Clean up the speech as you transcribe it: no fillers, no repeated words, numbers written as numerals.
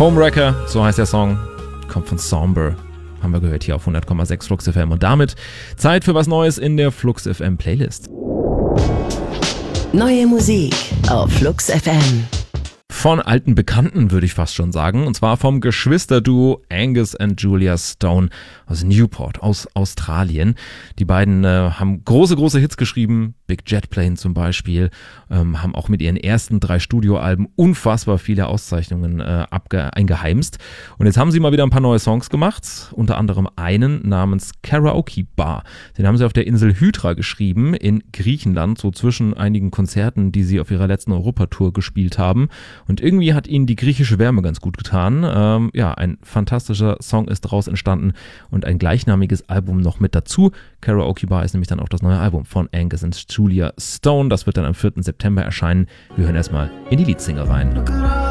Homewrecker, so heißt der Song, kommt von Somber. Haben wir gehört hier auf 100,6 Flux FM. Und damit Zeit für was Neues in der Flux FM Playlist. Neue Musik auf Flux FM. Von alten Bekannten, würde ich fast schon sagen. Und zwar vom Geschwisterduo Angus und Julia Stone aus Newport, aus Australien. Die beiden haben große Hits geschrieben. Big Jet Plane zum Beispiel. Haben auch mit ihren ersten 3 Studioalben unfassbar viele Auszeichnungen eingeheimst. Und jetzt haben sie mal wieder ein paar neue Songs gemacht. Unter anderem einen namens Karaoke Bar. Den haben sie auf der Insel Hydra geschrieben in Griechenland, so zwischen einigen Konzerten, die sie auf ihrer letzten Europatour gespielt haben. Und irgendwie hat ihnen die griechische Wärme ganz gut getan. Ein fantastischer Song ist daraus entstanden und ein gleichnamiges Album noch mit dazu. Karaoke Bar ist nämlich dann auch das neue Album von Angus und Julia Stone. Das wird dann am 4. September erscheinen. Wir hören erstmal in die Leadsingle rein.